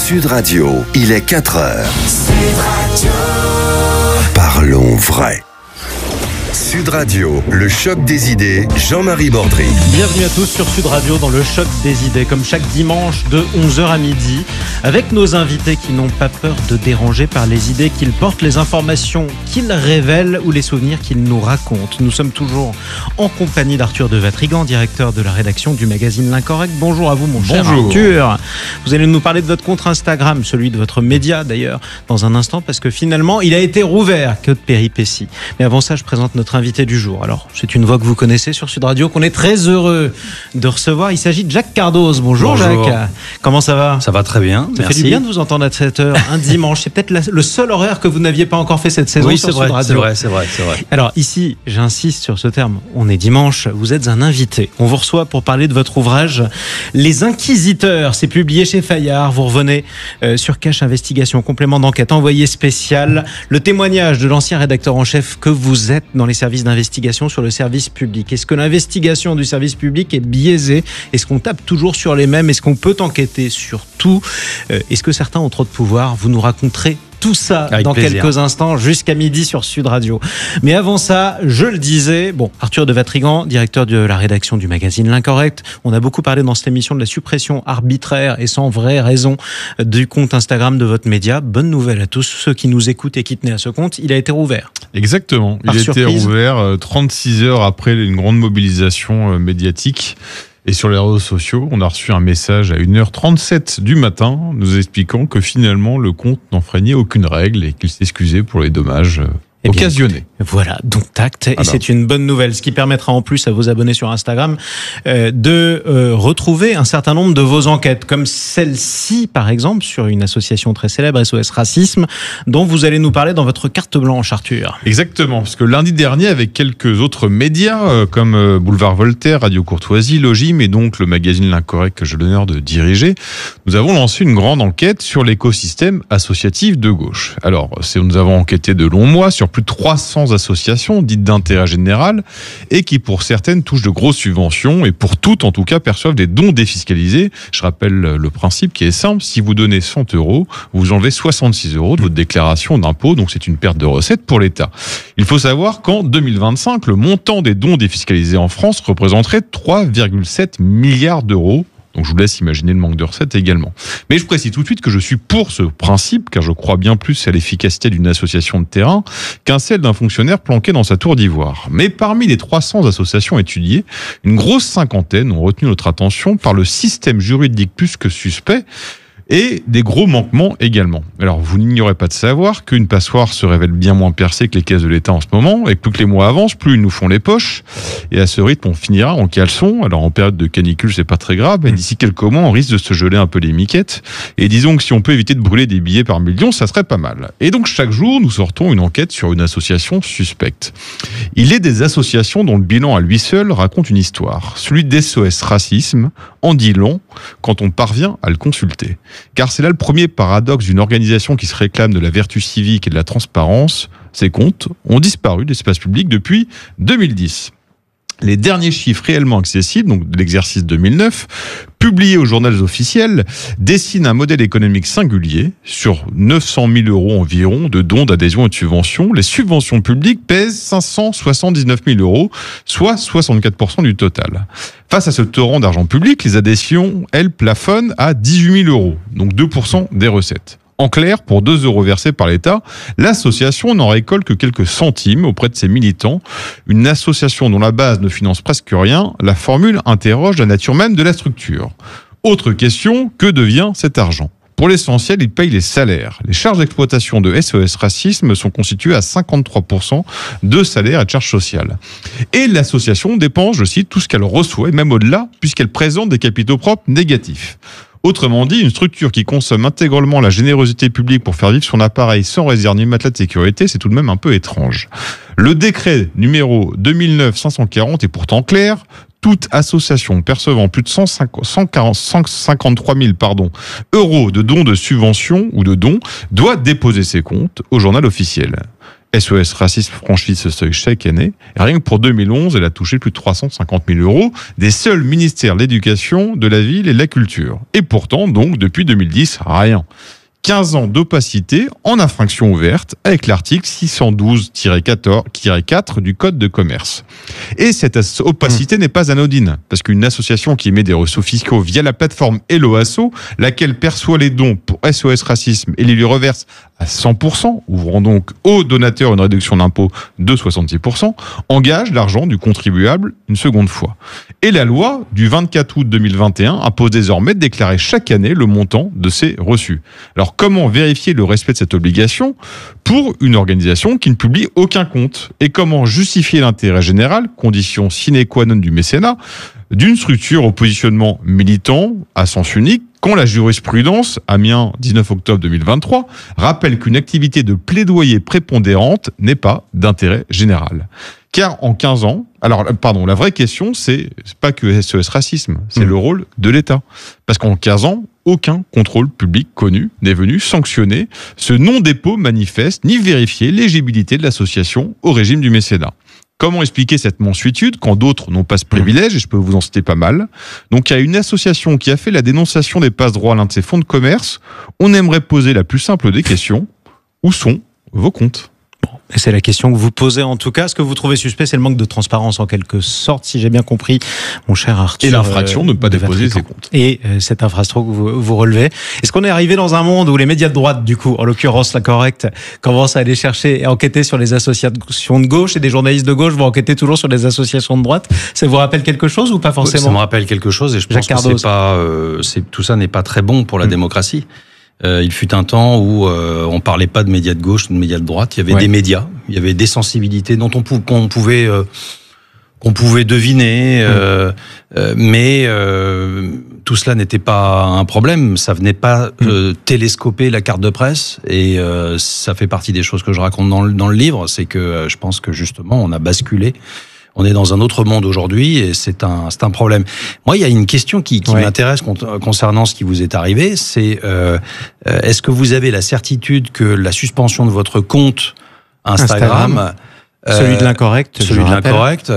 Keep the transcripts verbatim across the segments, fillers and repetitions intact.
Sud Radio, il est quatre heures. Sud Radio. Parlons vrai. Sud Radio, le choc des idées, Jean-Marie Bordry. Bienvenue à tous sur Sud Radio dans le choc des idées, comme chaque dimanche de onze heures à midi, avec nos invités qui n'ont pas peur de déranger par les idées qu'ils portent, les informations qu'ils révèlent ou les souvenirs qu'ils nous racontent. Nous sommes toujours en compagnie d'Arthur de Vatrigan, directeur de la rédaction du magazine L'Incorrect. Bonjour à vous, mon cher Bonjour. Arthur. Vous allez nous parler de votre compte Instagram, celui de votre média d'ailleurs, dans un instant, parce que finalement, il a été rouvert. Que de péripéties. Mais avant ça, je présente notre invité du jour. Alors, c'est une voix que vous connaissez sur Sud Radio, qu'on est très heureux de recevoir. Il s'agit de Jacques Cardoz. Bonjour, Bonjour. Jacques. Comment ça va ? Ça va très bien, Ça merci. fait du bien de vous entendre à cette heure, un dimanche. C'est peut-être la- le seul horaire que vous n'aviez pas encore fait cette saison Oui, sur c'est vrai, Sud Radio. c'est vrai, c'est vrai, c'est vrai. Alors ici, j'insiste sur ce terme, on est dimanche, vous êtes un invité. On vous reçoit pour parler de votre ouvrage Les Inquisiteurs. C'est publié chez Fayard. Vous revenez euh, sur Cache Investigation, complément d'enquête, envoyé spécial. Le témoignage de l'ancien rédacteur en chef que vous êtes dans les services d'investigation sur le service public. Est-ce que l'investigation du service public est biaisée ? Est-ce qu'on tape toujours sur les mêmes ? Est-ce qu'on peut enquêter sur tout ? Euh, Est-ce que certains ont trop de pouvoir ? Vous nous raconterez tout ça Avec dans plaisir. quelques instants, jusqu'à midi sur Sud Radio. Mais avant ça, je le disais, bon, Arthur de Vatrigan, directeur de la rédaction du magazine L'Incorrect. On a beaucoup parlé dans cette émission de la suppression arbitraire et sans vraie raison du compte Instagram de votre média. Bonne nouvelle à tous ceux qui nous écoutent et qui tenaient à ce compte. Il a été rouvert. Exactement. Par Il a été surprise. rouvert euh, trente-six heures après une grande mobilisation euh, médiatique. Et sur les réseaux sociaux, on a reçu un message à une heure trente-sept du matin nous expliquant que finalement le compte n'enfreignait aucune règle et qu'il s'excusait pour les dommages euh, Eh bien, occasionnés. Voilà, donc tact, et Alors. c'est une bonne nouvelle, ce qui permettra en plus à vos abonnés sur Instagram euh, de euh, retrouver un certain nombre de vos enquêtes, comme celle-ci par exemple, sur une association très célèbre, S O S Racisme, dont vous allez nous parler dans votre carte blanche, Arthur. Exactement, parce que lundi dernier, avec quelques autres médias euh, comme euh, Boulevard Voltaire, Radio Courtoisie, Logime et donc le magazine L'Incorrect que j'ai l'honneur de diriger, nous avons lancé une grande enquête sur l'écosystème associatif de gauche. Alors, c'est, nous avons enquêté de longs mois sur plus de trois cents associations dites d'intérêt général et qui pour certaines touchent de grosses subventions et pour toutes en tout cas perçoivent des dons défiscalisés. Je rappelle le principe qui est simple, si vous donnez cent euros, vous enlevez soixante-six euros de votre déclaration d'impôt, donc c'est une perte de recettes pour l'État. Il faut savoir qu'en deux mille vingt-cinq, le montant des dons défiscalisés en France représenterait trois virgule sept milliards d'euros. Donc je vous laisse imaginer le manque de recettes également. Mais je précise tout de suite que je suis pour ce principe, car je crois bien plus à l'efficacité d'une association de terrain qu'à celle d'un fonctionnaire planqué dans sa tour d'ivoire. Mais parmi les trois cents associations étudiées, une grosse cinquantaine ont retenu notre attention par le système juridique plus que suspect, et des gros manquements également. Alors, vous n'ignorez pas de savoir qu'une passoire se révèle bien moins percée que les caisses de l'État en ce moment, et que plus que les mois avancent, plus ils nous font les poches. Et à ce rythme, on finira en caleçon. Alors, en période de canicule, c'est pas très grave, mais d'ici quelques mois, on risque de se geler un peu les miquettes. Et disons que si on peut éviter de brûler des billets par millions, ça serait pas mal. Et donc, chaque jour, nous sortons une enquête sur une association suspecte. Il est des associations dont le bilan à lui seul raconte une histoire. Celui d'S O S Racisme en dit long quand on parvient à le consulter. Car c'est là le premier paradoxe d'une organisation qui se réclame de la vertu civique et de la transparence. Ses comptes ont disparu de l'espace public depuis deux mille dix. Les derniers chiffres réellement accessibles, donc de l'exercice deux mille neuf, publiés aux journaux officiels, dessinent un modèle économique singulier sur neuf cent mille euros environ de dons, d'adhésions et de subventions. Les subventions publiques pèsent cinq cent soixante-dix-neuf mille euros, soit soixante-quatre pour cent du total. Face à ce torrent d'argent public, les adhésions, elles, plafonnent à dix-huit mille euros, donc deux pour cent des recettes. En clair, pour deux euros versés par l'État, l'association n'en récolte que quelques centimes auprès de ses militants. Une association dont la base ne finance presque rien, la formule interroge la nature même de la structure. Autre question, que devient cet argent ? Pour l'essentiel, il paye les salaires. Les charges d'exploitation de S O S Racisme sont constituées à cinquante-trois pour cent de salaires et de charges sociales. Et l'association dépense, je cite, tout ce qu'elle reçoit, et même au-delà, puisqu'elle présente des capitaux propres négatifs. Autrement dit, une structure qui consomme intégralement la générosité publique pour faire vivre son appareil sans réserve ni matelas de sécurité, c'est tout de même un peu étrange. Le décret numéro deux mille neuf cinq cent quarante est pourtant clair. Toute association percevant plus de cent cinquante-trois mille pardon, euros de dons de subventions ou de dons doit déposer ses comptes au journal officiel. S O S Racisme franchit ce seuil chaque année. Et rien que pour deux mille onze, elle a touché plus de trois cent cinquante mille euros des seuls ministères de l'éducation, de la ville et de la culture. Et pourtant, donc, depuis deux mille dix, rien. quinze ans d'opacité en infraction ouverte avec l'article six cent douze tiret quatre du Code de commerce. Et cette opacité mmh. n'est pas anodine, parce qu'une association qui émet des reçus fiscaux via la plateforme Hello Asso, laquelle perçoit les dons pour S O S Racisme et les lui reverse à cent pour cent, ouvrant donc aux donateurs une réduction d'impôt de soixante-six pour cent, engage l'argent du contribuable une seconde fois. Et la loi du vingt-quatre août deux mille vingt et un impose désormais de déclarer chaque année le montant de ces reçus. Alors comment vérifier le respect de cette obligation pour une organisation qui ne publie aucun compte? Et comment justifier l'intérêt général, condition sine qua non du mécénat, d'une structure au positionnement militant à sens unique, quand la jurisprudence, Amiens dix-neuf octobre deux mille vingt-trois, rappelle qu'une activité de plaidoyer prépondérante n'est pas d'intérêt général. Car en quinze ans, alors pardon, la vraie question, c'est, c'est pas que S O S Racisme, c'est mmh. le rôle de l'État. Parce qu'en quinze ans, aucun contrôle public connu n'est venu sanctionner ce non-dépôt manifeste ni vérifier l'éligibilité de l'association au régime du mécénat. Comment expliquer cette mansuétude quand d'autres n'ont pas ce privilège, et je peux vous en citer pas mal. Donc il y a une association qui a fait la dénonciation des passe-droits à l'un de ses fonds de commerce. On aimerait poser la plus simple des questions. Où sont vos comptes ? Et c'est la question que vous posez en tout cas. Ce que vous trouvez suspect, c'est le manque de transparence en quelque sorte, si j'ai bien compris, mon cher Arthur. Et l'infraction de ne pas de déposer ses comptes. Et euh, cette infraction que vous, vous relevez. Est-ce qu'on est arrivé dans un monde où les médias de droite, du coup, en l'occurrence l'Incorrect, commencent à aller chercher et enquêter sur les associations de gauche, et des journalistes de gauche vont enquêter toujours sur les associations de droite? Ça vous rappelle quelque chose ou pas forcément? Ça me rappelle quelque chose, et je pense Jacques que c'est pas, euh, c'est, tout ça n'est pas très bon pour la mmh. démocratie. Euh, il fut un temps où euh, on parlait pas de médias de gauche, de médias de droite. Il y avait ouais. des médias, il y avait des sensibilités dont on, pou- qu'on pouvait euh, qu'on pouvait deviner, euh, mmh. euh, mais euh, tout cela n'était pas un problème. Ça venait pas euh, télescoper la carte de presse, et euh, ça fait partie des choses que je raconte dans le, dans le livre. C'est que euh, je pense que justement on a basculé. On est dans un autre monde aujourd'hui, et c'est un, c'est un problème. Moi, il y a une question qui, qui ouais. m'intéresse concernant ce qui vous est arrivé, c'est euh, est-ce que vous avez la certitude que la suspension de votre compte Instagram, Instagram euh, celui de l'Incorrect, celui de l'Incorrect,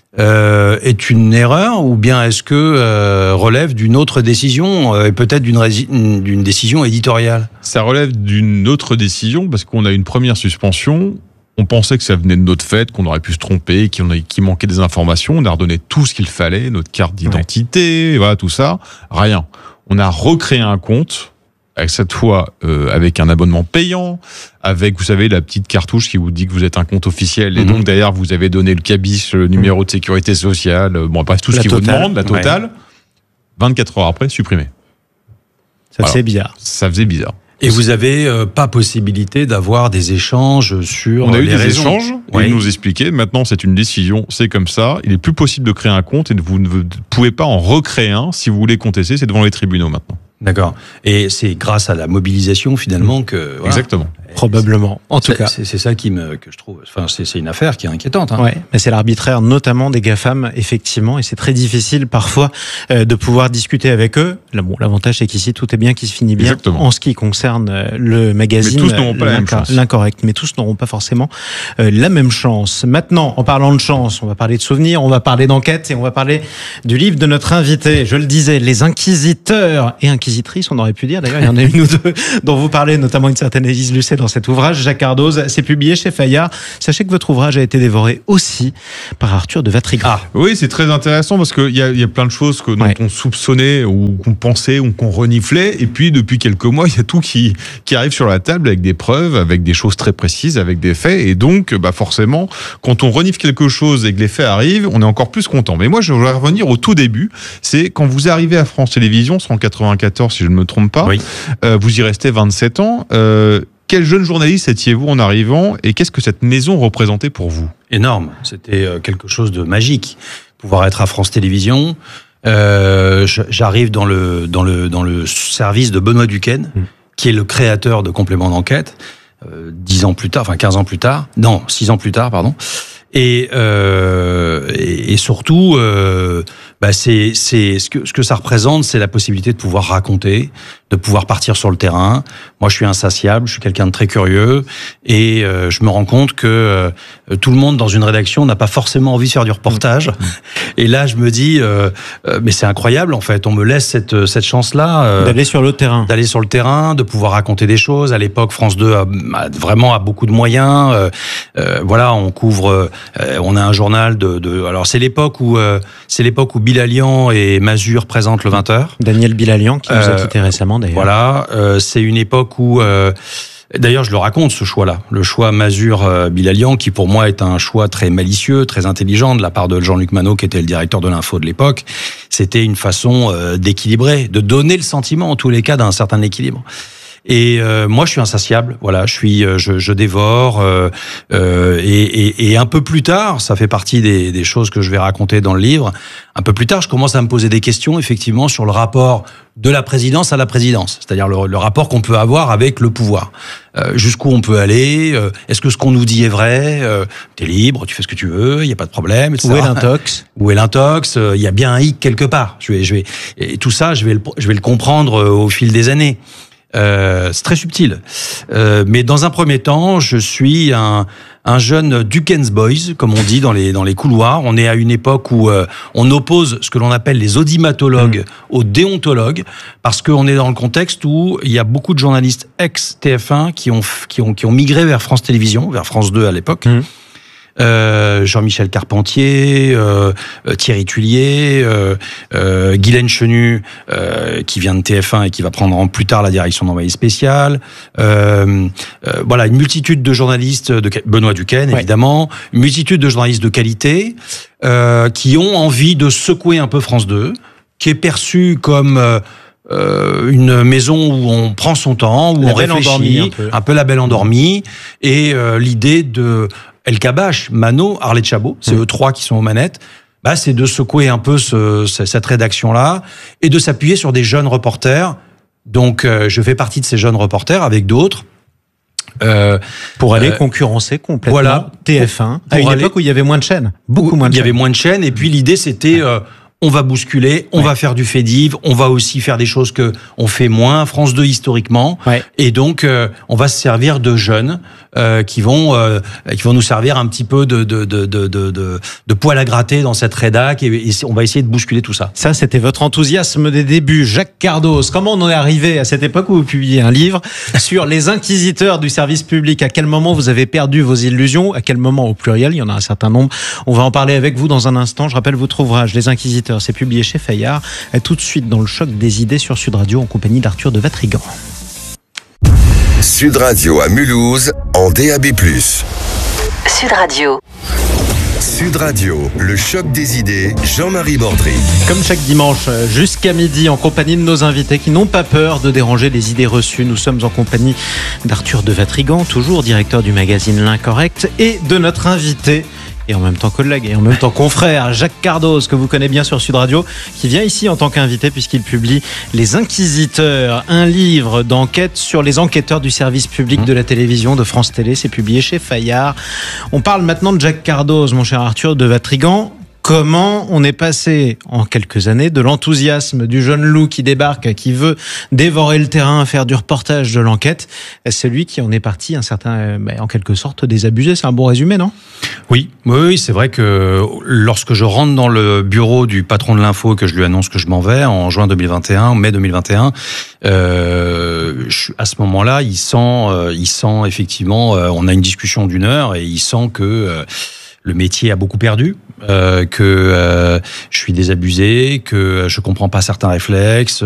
euh, est une erreur, ou bien est-ce que euh, relève d'une autre décision, et euh, peut-être d'une, rési- d'une décision éditoriale? Ça relève d'une autre décision, parce qu'on a une première suspension. On pensait que ça venait de notre fait, qu'on aurait pu se tromper, qu'il, qu'il manquait des informations. On a redonné tout ce qu'il fallait, notre carte d'identité, ouais. voilà, tout ça. Rien. On a recréé un compte, avec cette fois euh, avec un abonnement payant, avec, vous savez, la petite cartouche qui vous dit que vous êtes un compte officiel. Et mmh. donc, derrière, vous avez donné le cabis, le numéro mmh. de sécurité sociale, bon, bref, tout ce qu'il vous demande, la totale. Ouais. vingt-quatre heures après, supprimé. Ça faisait Alors, bizarre. Ça faisait bizarre. Et vous avez euh, pas possibilité d'avoir des échanges sur On a eu les des raisons. échanges, oui. Ils nous expliquaient, maintenant c'est une décision, c'est comme ça, il est plus possible de créer un compte et vous ne pouvez pas en recréer un si vous voulez contester, c'est devant les tribunaux maintenant. D'accord. Et c'est grâce à la mobilisation finalement que... Voilà. Exactement. Probablement. En tout c'est, cas. C'est, c'est ça qui me, que je trouve... Enfin, c'est, c'est une affaire qui est inquiétante. Hein. Ouais, mais c'est l'arbitraire notamment des GAFAM, effectivement, et c'est très difficile parfois euh, de pouvoir discuter avec eux. Là, bon, l'avantage, c'est qu'ici, tout est bien qui se finit bien. Exactement. En ce qui concerne euh, le magazine. Mais tous n'auront pas la même chance. L'Incorrect, mais tous n'auront pas forcément euh, la même chance. Maintenant, en parlant de chance, on va parler de souvenirs, on va parler d'enquête, et on va parler du livre de notre invité. Je le disais, Les Inquisiteurs et Inquisitrices, on aurait pu dire. D'ailleurs, il y en a une ou deux dont vous parlez, notamment une certaine Élise Lucet dans cet ouvrage. Jacques Cardoz, c'est publié chez Fayard. Sachez que votre ouvrage a été dévoré aussi par Arthur de Vatrigan. Ah, oui, c'est très intéressant parce qu'il y a, y a plein de choses que, dont ouais. on soupçonnait ou qu'on pensait ou qu'on reniflait. Et puis, depuis quelques mois, il y a tout qui, qui arrive sur la table avec des preuves, avec des choses très précises, avec des faits. Et donc, bah forcément, quand on renifle quelque chose et que les faits arrivent, on est encore plus content. Mais moi, je voudrais revenir au tout début. C'est quand vous arrivez à France Télévisions, c'est en quatre-vingt-quatorze, si je ne me trompe pas. Oui. Euh, vous y restez vingt-sept ans. Euh, Quel jeune journaliste étiez-vous en arrivant, et qu'est-ce que cette maison représentait pour vous? Énorme, c'était quelque chose de magique. Pouvoir être à France Télévisions, euh, j'arrive dans le, dans, le, dans le service de Benoît Duquesne, mmh. qui est le créateur de Complément d'enquête, euh, dix ans plus tard, enfin quinze ans plus tard, non, six ans plus tard, pardon. Et, euh, et, et surtout, euh, bah c'est, c'est ce que ce que ça représente, c'est la possibilité de pouvoir raconter, de pouvoir partir sur le terrain. Moi, je suis insatiable, je suis quelqu'un de très curieux, et euh, je me rends compte que euh, tout le monde dans une rédaction n'a pas forcément envie de faire du reportage. Mmh. Et là, je me dis, euh, euh, mais c'est incroyable, en fait, on me laisse cette, cette chance-là. Euh, d'aller sur le terrain. D'aller sur le terrain, de pouvoir raconter des choses. À l'époque, France deux a, a vraiment a beaucoup de moyens. Euh, euh, voilà, on couvre, euh, on a un journal de... de alors, c'est l'époque où, euh, c'est l'époque où Bilalian et Mazur présentent le vingt heures. Daniel Bilalian, qui nous a quitté euh, récemment, d'ailleurs. Voilà, euh, c'est une époque où... Euh, D'ailleurs, je le raconte, ce choix-là. Le choix Mazur-Bilalian, qui pour moi est un choix très malicieux, très intelligent de la part de Jean-Luc Manot, qui était le directeur de l'info de l'époque. C'était une façon euh, d'équilibrer, de donner le sentiment, en tous les cas, d'un certain équilibre. Et euh, moi, je suis insatiable. Voilà, je suis, je, je dévore. Euh, euh, et, et, et un peu plus tard, ça fait partie des, des choses que je vais raconter dans le livre. Un peu plus tard, je commence à me poser des questions, effectivement, sur le rapport de la présidence à la présidence, c'est-à-dire le, le rapport qu'on peut avoir avec le pouvoir. Euh, jusqu'où on peut aller, euh, est-ce que ce qu'on nous dit est vrai, euh, t'es libre, tu fais ce que tu veux, il y a pas de problème, et cetera. Où est l'intox? Où est l'intox? Il y a bien un hic quelque part. Je vais, je vais, et tout ça, je vais le, je vais le comprendre au fil des années. Euh, c'est très subtil. Euh, mais dans un premier temps, je suis un, un jeune Duckens Boys, comme on dit dans les, dans les couloirs. On est à une époque où euh, on oppose ce que l'on appelle les audimatologues mmh. aux déontologues, parce qu'on est dans le contexte où il y a beaucoup de journalistes ex-T F un qui ont, qui ont, qui ont migré vers France Télévisions, vers France deux à l'époque. Mmh. Euh, Jean-Michel Carpentier, euh, Thierry Tullier, euh, euh, Guylaine Chenu, euh, qui vient de T F un et qui va prendre en plus tard la direction d'envoyé spécial. Euh, euh, voilà, une multitude de journalistes, de Benoît Duquesne ouais. évidemment, une multitude de journalistes de qualité euh, qui ont envie de secouer un peu France deux, qui est perçue comme euh, Euh, une maison où on prend son temps, où la on réfléchit, un peu. un peu la belle endormie, et euh, l'idée de El Kabbach, Manot, Arlette Chabot, c'est mmh. eux trois qui sont aux manettes, bah, c'est de secouer un peu ce, cette rédaction-là, et de s'appuyer sur des jeunes reporters. Donc euh, je fais partie de ces jeunes reporters avec d'autres. Euh, pour aller euh, concurrencer complètement voilà, T F un, pour, à une aller, époque où il y avait moins de chaînes, beaucoup moins de chaînes. Il y chaînes. avait moins de chaînes, et puis l'idée c'était... Euh, on va bousculer, on ouais. va faire du fait divers, on va aussi faire des choses que on fait moins, France deux historiquement, ouais. et donc euh, on va se servir de jeunes euh, qui vont euh, qui vont nous servir un petit peu de de de de de, de poil à gratter dans cette rédac, et, et on va essayer de bousculer tout ça. Ça, c'était votre enthousiasme des débuts, Jacques Cardos. Comment on en est arrivé à cette époque où vous publiez un livre sur les inquisiteurs du service public? À quel moment vous avez perdu vos illusions? À quel moment, au pluriel? Il y en a un certain nombre. On va en parler avec vous dans un instant. Je rappelle votre ouvrage, Les Inquisiteurs. C'est publié chez Fayard. Et tout de suite dans le choc des idées sur Sud Radio en compagnie d'Arthur de Vatrigan. Sud Radio à Mulhouse en D A B plus. Sud Radio. Sud Radio, le choc des idées, Jean-Marie Bordry. Comme chaque dimanche, jusqu'à midi, en compagnie de nos invités qui n'ont pas peur de déranger les idées reçues. Nous sommes en compagnie d'Arthur de Vatrigan, toujours directeur du magazine L'Incorrect, et de notre invité, et en même temps collègue, et en même temps confrère, Jacques Cardos, que vous connaissez bien sur Sud Radio, qui vient ici en tant qu'invité puisqu'il publie Les Inquisiteurs, un livre d'enquête sur les enquêteurs du service public de la télévision de France Télé. C'est publié chez Fayard. On parle maintenant de Jacques Cardos, mon cher Arthur de Vatrigan. Comment on est passé en quelques années de l'enthousiasme du jeune loup qui débarque, qui veut dévorer le terrain, faire du reportage, de l'enquête, à celui qui en est parti un certain, en quelque sorte, désabusé. C'est un bon résumé, non ? Oui, oui, c'est vrai que lorsque je rentre dans le bureau du patron de l'info et que je lui annonce que je m'en vais en juin deux mille vingt et un, en mai deux mille vingt et un, euh, je, à ce moment-là, il sent, euh, il sent effectivement, euh, on a une discussion d'une heure et il sent que euh, le métier a beaucoup perdu, euh, que euh, je suis désabusé, que je comprends pas certains réflexes,